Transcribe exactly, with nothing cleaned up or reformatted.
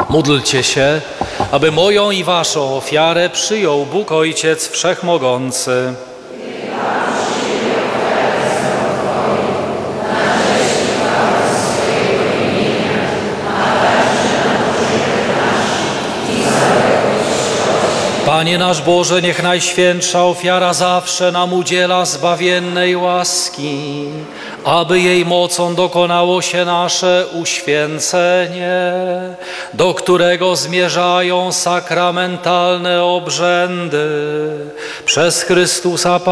Módlcie się, aby moją i waszą ofiarę przyjął Bóg Ojciec Wszechmogący. Panie nasz Boże, niech Najświętsza ofiara zawsze nam udziela zbawiennej łaski, aby jej mocą dokonało się nasze uświęcenie, do którego zmierzają sakramentalne obrzędy przez Chrystusa